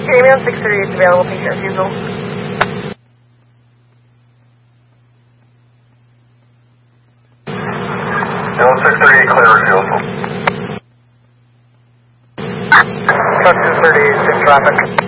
Canadian 638 is available, take your refusal. No, 638, clear refusal. Truck 238 in traffic.